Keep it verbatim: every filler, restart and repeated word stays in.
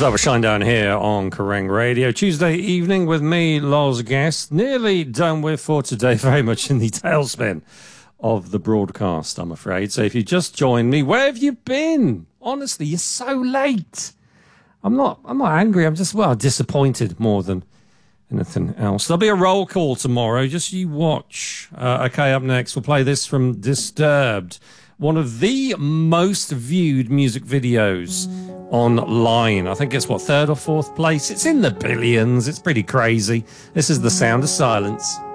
that was Shine Down here on Kerrang Radio. Tuesday evening with me, Loz Guest. Nearly done with for today, very much in the tailspin of the broadcast, I'm afraid. So if you just joined me, where have you been? Honestly, you're so late. I'm not I'm not angry, I'm just, well, disappointed more than anything else. There'll be a roll call tomorrow, just you watch. Uh, okay, up next, we'll play this from Disturbed. One of the most viewed music videos online. I think it's, what, third or fourth place? It's in the billions. It's pretty crazy. This is The Sound of Silence.